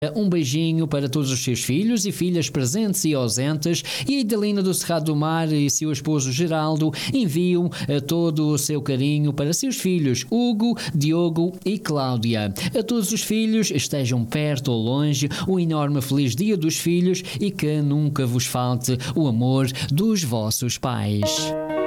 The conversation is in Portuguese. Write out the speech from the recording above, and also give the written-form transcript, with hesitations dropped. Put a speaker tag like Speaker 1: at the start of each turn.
Speaker 1: Um beijinho para todos os seus filhos e filhas presentes e ausentes, e a Idalina do Cerrado do Mar e seu esposo Geraldo enviam todo o seu carinho para seus filhos Hugo, Diogo e Cláudia. A todos os filhos, estejam perto ou longe, um enorme feliz dia dos filhos e que nunca vos falte o amor dos vossos pais.